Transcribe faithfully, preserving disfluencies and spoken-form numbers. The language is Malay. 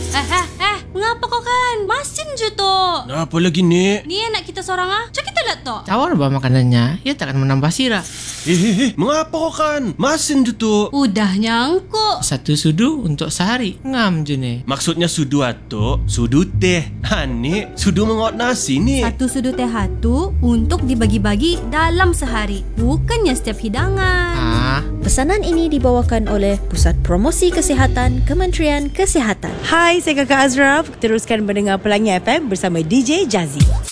Eh, eh, eh. Mengapa kau kan? Masin je tu. Apa lagi, Nek? Ni anak kita seorang ah. Cak kita lihat tu. Tawar bah makanannya, ia takkan menambah sirap. Eh, eh, eh. Mengapa kau kan? Masin je tu. Udah nyangkuk. Satu sudu untuk sehari. Ngam je ni. Maksudnya sudu atuk, sudu teh. Ha, Nek, sudu mengot nasi, Nek. Satu sudut teh hatu untuk dibagi-bagi dalam sehari. Bukannya setiap hidangan. Ah, Pesanan ini dibawakan oleh Pusat Promosi Kesihatan Kementerian Kesihatan. Hai, saya Kakak Azraf. Teruskan mendengar Pelangi F M bersama D J Jazzy.